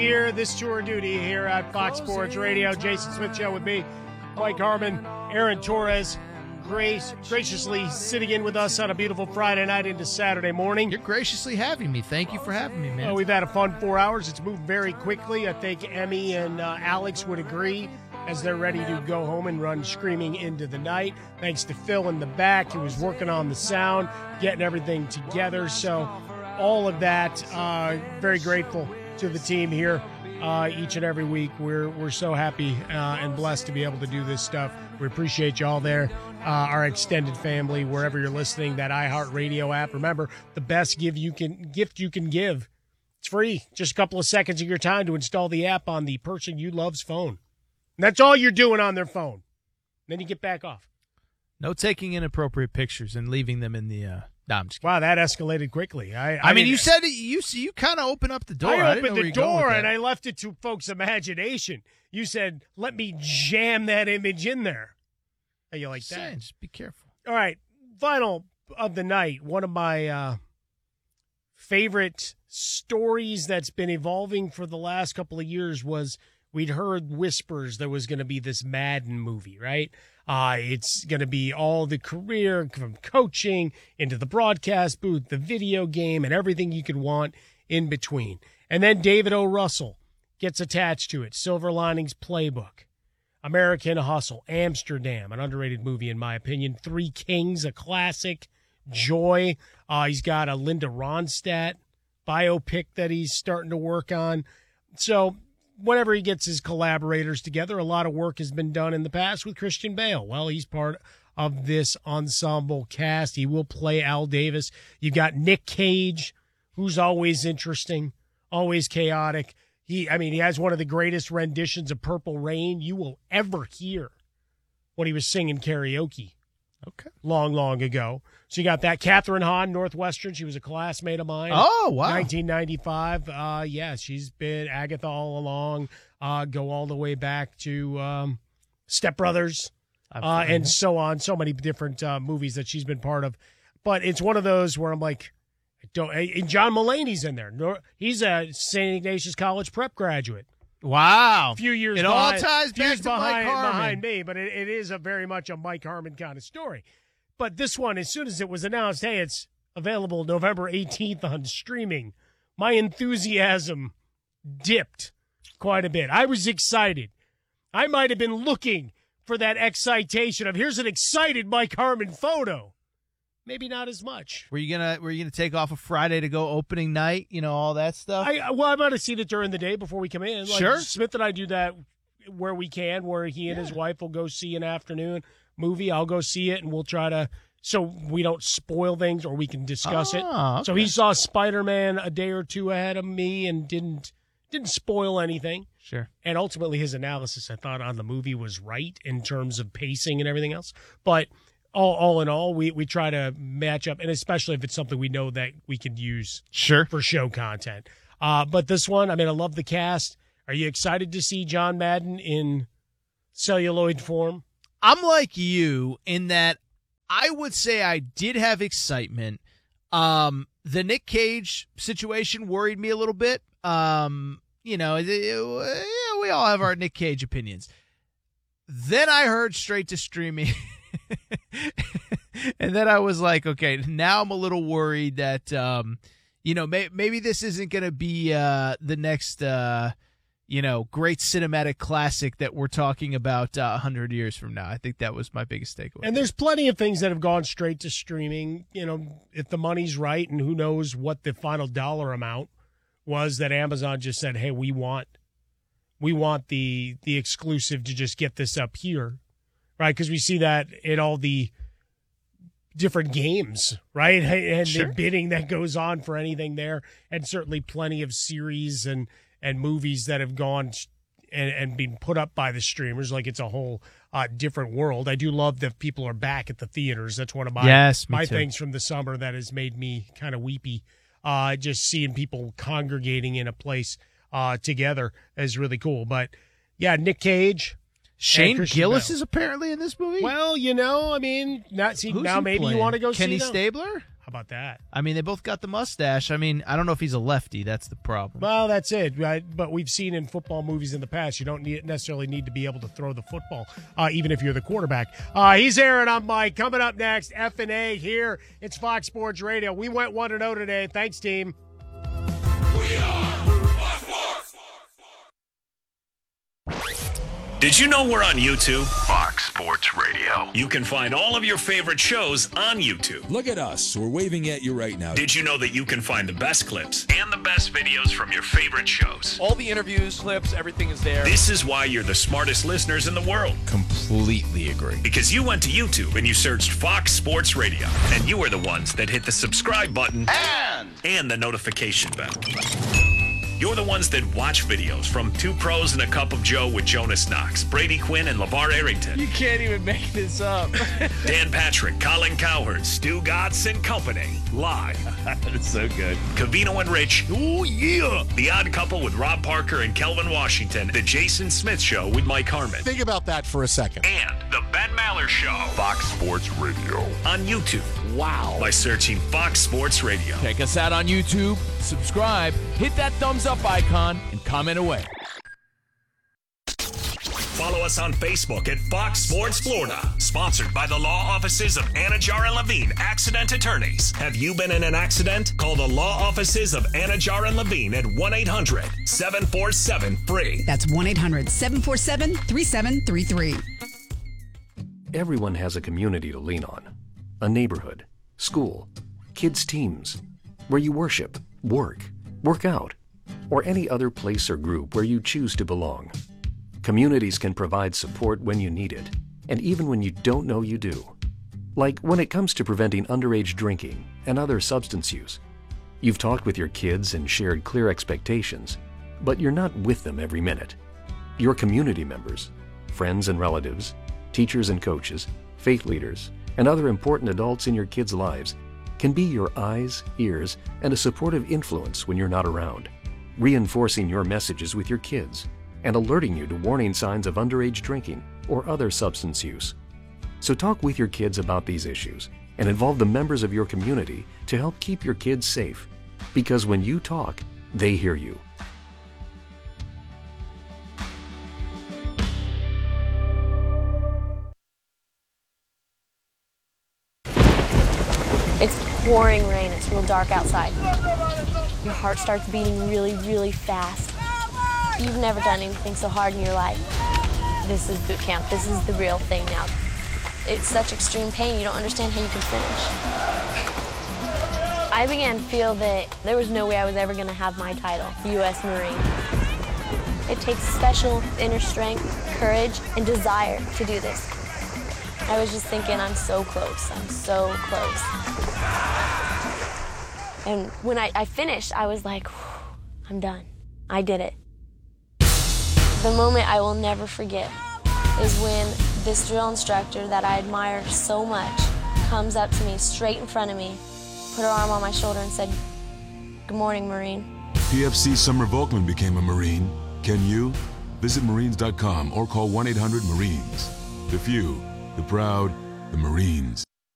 Here, this tour of duty here at Fox Sports Radio. Jason Smith Show with me, Mike Harmon, Aaron Torres, graciously sitting in with us on a beautiful Friday night into Saturday morning. You're graciously having me. Thank you for having me, man. Well, we've had a fun 4 hours. It's moved very quickly. I think Emmy and Alex would agree as they're ready to go home and run screaming into the night. Thanks to Phil in the back, who was working on the sound, getting everything together. So all of that, very grateful to the team here each and every week. We're so happy and blessed to be able to do this stuff. We appreciate you all there, our extended family, wherever you're listening, that iHeartRadio app. Remember, the best gift you can give. It's free. Just a couple of seconds of your time to install the app on the person you love's phone. And that's all you're doing on their phone. Then you get back off. No taking inappropriate pictures and leaving them in the no, I'm just kidding. Wow, that escalated quickly. I mean, you said you kind of opened up the door. I opened the door and I left it to folks' imagination. You said, let me jam that image in there. How you like that? Just be careful. All right, final of the night. One of my favorite stories that's been evolving for the last couple of years was we'd heard whispers there was going to be this Madden movie, right? It's going to be all the career from coaching into the broadcast booth, the video game, and everything you could want in between. And then David O. Russell gets attached to it. Silver Linings Playbook, American Hustle, Amsterdam, an underrated movie in my opinion, Three Kings, a classic, Joy. He's got a Linda Ronstadt biopic that he's starting to work on. So whenever he gets his collaborators together, a lot of work has been done in the past with Christian Bale. Well, he's part of this ensemble cast. He will play Al Davis. You've got Nick Cage, who's always interesting, always chaotic. He has one of the greatest renditions of Purple Rain you will ever hear when he was singing karaoke. Okay. Long ago. So you got that. Catherine Hahn, Northwestern. She was a classmate of mine. Oh, wow. 1995. Yeah, she's been Agatha all along. Go all the way back to Step Brothers and so on. So many different movies that she's been part of. But it's one of those where I'm like, and John Mulaney's in there. He's a St. Ignatius College prep graduate. Wow. A few years it behind, all ties back to Mike Harmon. behind me, but it is a very much a Mike Harmon kind of story. But this one, as soon as it was announced, hey, it's available November 18th on streaming, my enthusiasm dipped quite a bit. I was excited. I might have been looking for that excitation of here's an excited Mike Harmon photo. Maybe not as much. Were you gonna take off a Friday to go opening night? You know, all that stuff. I might have seen it during the day before we come in. Like, sure. Smith and I do that where we can, where he and his wife will go see an afternoon movie. I'll go see it, and we'll try to, so we don't spoil things, or we can discuss it. Okay. So he saw Spider-Man a day or two ahead of me and didn't spoil anything. Sure. And ultimately, his analysis, I thought, on the movie was right in terms of pacing and everything else. But all in all, we try to match up, and especially if it's something we know that we could use for show content. But this one, I love the cast. Are you excited to see John Madden in celluloid form? I'm like you in that I would say I did have excitement. The Nick Cage situation worried me a little bit. We all have our Nick Cage opinions. Then I heard straight to streaming. And then I was like, okay, now I'm a little worried that, maybe this isn't going to be the next, great cinematic classic that we're talking about 100 years from now. I think that was my biggest takeaway. And there's plenty of things that have gone straight to streaming, if the money's right, and who knows what the final dollar amount was that Amazon just said, hey, we want the exclusive to just get this up here. Right, because we see that in all the different games, right? And sure. The bidding that goes on for anything there, and certainly plenty of series and movies that have gone and been put up by the streamers. Like, it's a whole different world. I do love that people are back at the theaters. That's one of my things from the summer that has made me kind of weepy. Just seeing people congregating in a place together is really cool. But, yeah, Nick Cage. Shane Gillis is apparently in this movie? Well, now maybe you want to go Kenny see them. Stabler? about that? I mean, they both got the mustache. I mean, I don't know if he's a lefty. That's the problem. Well, that's it. Right? But we've seen in football movies in the past, you don't necessarily need to be able to throw the football, even if you're the quarterback. He's Aaron. I'm Mike. Coming up next, F&A here. It's Fox Sports Radio. We went 1-0 today. Thanks, team. We are Fox Sports. Did you know we're on YouTube? Fox Sports Radio. You can find all of your favorite shows on YouTube. Look at us. We're waving at you right now. Did you know that you can find the best clips and the best videos from your favorite shows? All the interviews, clips, everything is there. This is why you're the smartest listeners in the world. Completely agree. Because you went to YouTube and you searched Fox Sports Radio. And you are the ones that hit the subscribe button and the notification bell. You're the ones that watch videos from Two Pros and a Cup of Joe with Jonas Knox, Brady Quinn, and LeVar Arrington. You can't even make this up. Dan Patrick, Colin Cowherd, Stu Gatz and Company. Live. That's so good. Cavino and Rich. Oh, yeah. The Odd Couple with Rob Parker and Kelvin Washington. The Jason Smith Show with Mike Harmon. Think about that for a second. And the Ben Maller Show. Fox Sports Radio. On YouTube. Wow. By searching Fox Sports Radio. Check us out on YouTube, subscribe, hit that thumbs up icon, and comment away. Follow us on Facebook at Fox Sports Florida. Sponsored by the law offices of Anajar and Levine, accident attorneys. Have you been in an accident? Call the law offices of Anajar and Levine at 1-800-747-FREE. That's 1-800-747-3733. Everyone has a community to lean on. A neighborhood, school, kids' teams, where you worship, work out, or any other place or group where you choose to belong. Communities can provide support when you need it, and even when you don't know you do. Like when it comes to preventing underage drinking and other substance use. You've talked with your kids and shared clear expectations, but you're not with them every minute. Your community members, friends and relatives, teachers and coaches, faith leaders, and other important adults in your kids' lives can be your eyes, ears, and a supportive influence when you're not around, reinforcing your messages with your kids and alerting you to warning signs of underage drinking or other substance use. So talk with your kids about these issues and involve the members of your community to help keep your kids safe. Because when you talk, they hear you. It's pouring rain. It's real dark outside. Your heart starts beating really, really fast. You've never done anything so hard in your life. This is boot camp. This is the real thing now. It's such extreme pain, you don't understand how you can finish. I began to feel that there was no way I was ever going to have my title, U.S. Marine. It takes special inner strength, courage, and desire to do this. I was just thinking, I'm so close. I'm so close. And when I finished, I was like, I'm done. I did it. The moment I will never forget is when this drill instructor that I admire so much comes up to me straight in front of me, put her arm on my shoulder and said, "Good morning, Marine." PFC Summer Volkman became a Marine. Can you? Visit Marines.com or call 1-800-MARINES. The few, the proud, the Marines.